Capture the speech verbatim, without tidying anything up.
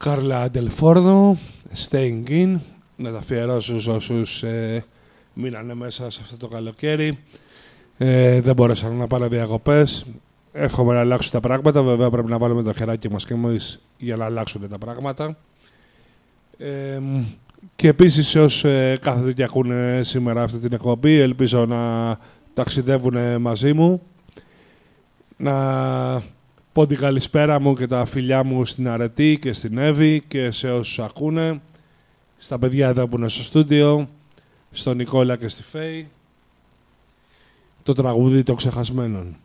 Κάρλα Ντελφόρδο, Staying In, να τα αφιερώσω στους όσους ε, μείνανε μέσα σε αυτό το καλοκαίρι. Ε, δεν μπορέσαν να πάνε διακοπές. Εύχομαι να αλλάξουν τα πράγματα. Βέβαια πρέπει να βάλουμε το χεράκι μας και εμείς για να αλλάξουν τα πράγματα. Ε, και επίσης σε όσους ε, κάθονται και ακούνε σήμερα αυτή την εκπομπή, ελπίζω να ταξιδεύουν μαζί μου. Να πω την καλησπέρα μου και τα φιλιά μου στην Αρετή και στην Εύη και σε όσους ακούνε. Στα παιδιά εδώ που είναι στο στούντιο, στον Νικόλα και στη Φέη. Το τραγούδι των ξεχασμένων.